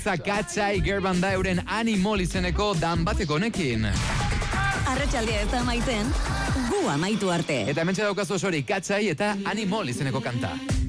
Katzai Gerbanda euren Animal izeneko dan bateko honekin. Arratsaldia ez da amaitzen, gu amaitu arte. Eta hementxe daukazu osorik Katzai eta Animal izeneko kanta.